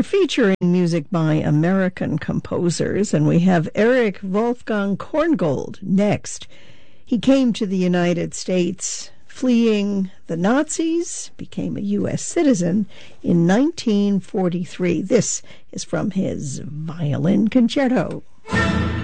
We're featuring music by American composers, and we have Erich Wolfgang Korngold next. He came to the United States fleeing the Nazis, became a U.S. citizen in 1943. This is from his Violin Concerto.